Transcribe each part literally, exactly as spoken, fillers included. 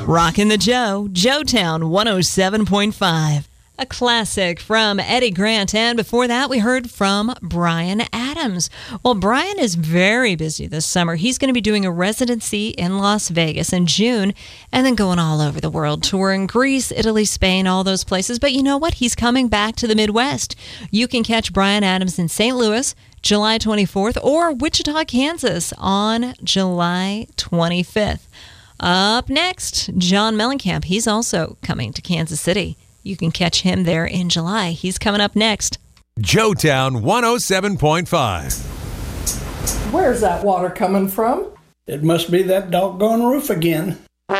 Rockin' the Joe, Joetown one oh seven point five. A classic from Eddie Grant, and before that we heard from Bryan Adams. Well, Bryan is very busy this summer. He's going to be doing a residency in Las Vegas in June and then going all over the world, touring Greece, Italy, Spain, all those places. But you know what? He's coming back to the Midwest. You can catch Bryan Adams in Saint Louis July twenty-fourth or Wichita, Kansas on July twenty-fifth. Up next, John Mellencamp. He's also coming to Kansas City. You can catch him there in July. He's coming up next. Joetown one oh seven point five. Where's that water coming from? It must be that doggone roof again.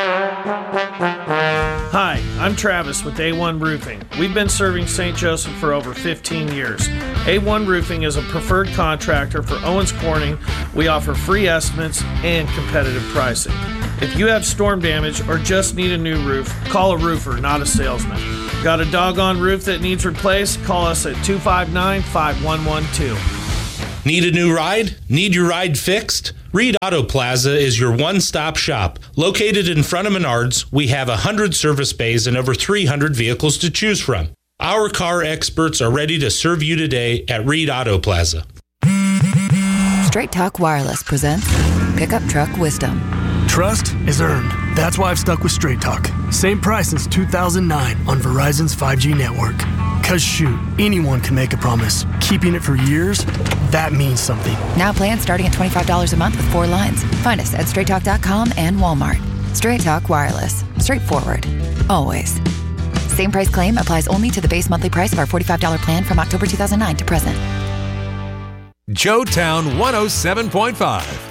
Hi, I'm Travis with A one Roofing. We've been serving Saint Joseph for over fifteen years. A one Roofing is a preferred contractor for Owens Corning. We offer free estimates and competitive pricing. If you have storm damage or just need a new roof, call a roofer, not a salesman. Got a doggone roof that needs replaced? Call us at two five nine, five one one two. Need a new ride? Need your ride fixed? Reed Auto Plaza is your one-stop shop. Located in front of Menards, we have one hundred service bays and over three hundred vehicles to choose from. Our car experts are ready to serve you today at Reed Auto Plaza. Straight Talk Wireless presents Pickup Truck Wisdom. Trust is earned. That's why I've stuck with Straight Talk. Same price since two thousand nine on Verizon's five G network. Cause shoot, anyone can make a promise. Keeping it for years, that means something. Now plans starting at twenty-five dollars a month with four lines. Find us at straight talk dot com and Walmart. Straight Talk Wireless. Straightforward. Always. Same price claim applies only to the base monthly price of our forty-five dollars plan from October two thousand nine to present. Joetown one oh seven point five.